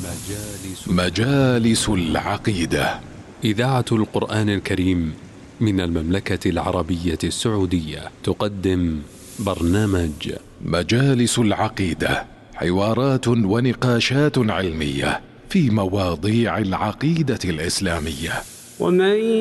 مجالس العقيدة. إذاعة القرآن الكريم من المملكة العربية السعودية تقدم برنامج مجالس العقيدة، حوارات ونقاشات علمية في مواضيع العقيدة الإسلامية. ومن